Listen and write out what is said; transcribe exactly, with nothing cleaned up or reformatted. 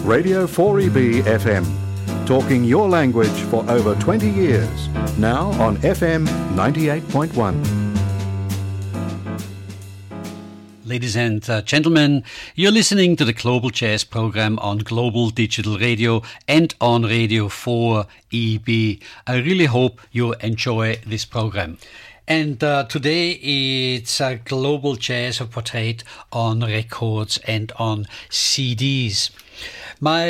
Radio four E B F M, talking your language for over twenty years, now on F M ninety-eight point one. Ladies and uh, gentlemen, you're listening to the Global Jazz program on Global Digital Radio and on Radio four E B. I really hope you enjoy this program. And uh, today it's a Global Jazz portrait on records and on C Ds. My